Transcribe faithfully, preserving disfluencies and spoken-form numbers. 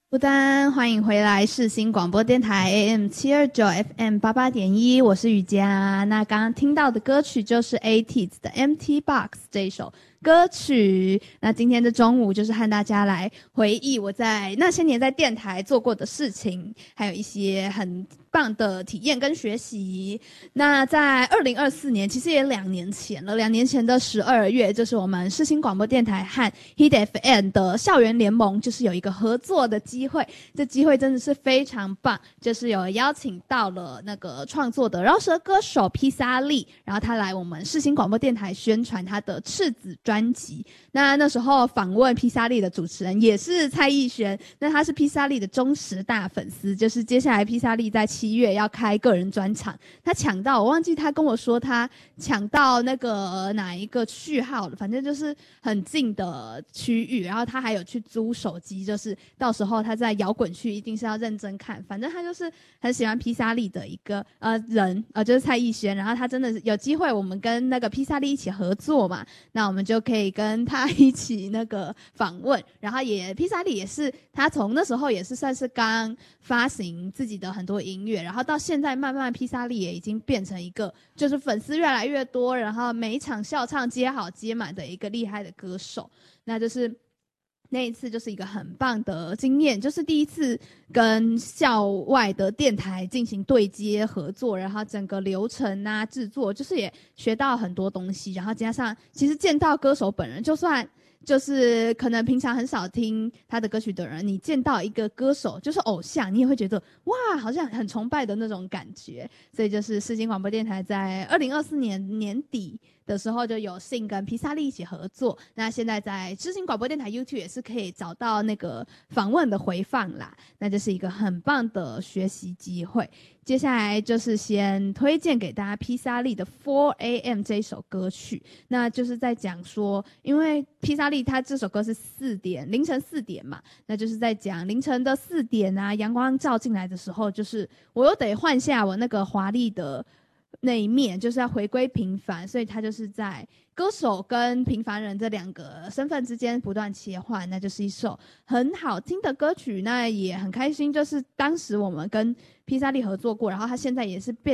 不丹，欢迎回来世新广播电台 A M 七二九 F M 八八点一，我是雨佳。那刚刚听到的歌曲就是 A T E E Z 的 Empty Box 这一首歌曲。那今天的中午就是和大家来回忆我在那些年在电台做过的事情，还有一些很棒的体验跟学习。那在二零二四年，其实也两年前了，两年前的十二月，就是我们世新广播电台和 Hit F M 的校园联盟，就是有一个合作的机会。这机会真的是非常棒，就是有邀请到了那个创作的饶舌歌手披萨利，然后他来我们世新广播电台宣传他的赤子专辑。那那时候访问披萨利的主持人也是蔡艺璇，那他是披萨利的忠实大粉丝，就是接下来披萨利在七月要开个人专场，他抢到，我忘记他跟我说他抢到那个哪一个序号了，反正就是很近的区域，然后他还有去租手机，就是到时候他在摇滚区一定是要认真看，反正他就是很喜欢披萨利的一个呃人，呃就是蔡艺璇，然后他真的有机会我们跟那个披萨利一起合作嘛，那我们就可以跟他一起那个访问，然后也披萨利也是他从那时候也是算是刚发行自己的很多音乐，然后到现在慢慢披萨利也已经变成一个就是粉丝越来越多，然后每一场笑唱接好接满的一个厉害的歌手，那就是那一次就是一个很棒的经验，就是第一次跟校外的电台进行对接合作，然后整个流程啊制作就是也学到很多东西，然后加上其实见到歌手本人，就算就是可能平常很少听他的歌曲的人，你见到一个歌手就是偶像，你也会觉得哇好像很崇拜的那种感觉。所以就是世新广播电台在二零二四年年底的时候就有幸跟披萨利一起合作，那现在在世新广播电台 YouTube 也是可以找到那个访问的回放啦，那就是一个很棒的学习机会。接下来就是先推荐给大家披萨利的 four A M 这一首歌曲，那就是在讲说，因为披萨利他这首歌是四点凌晨四点嘛，那就是在讲凌晨的四点啊，阳光照进来的时候，就是我又得换下我那个华丽的那一面，就是要回归平凡，所以他就是在歌手跟平凡人这两个身份之间不断切换，那就是一首很好听的歌曲。那也很开心，就是当时我们跟披萨利合作过，然后他现在也是变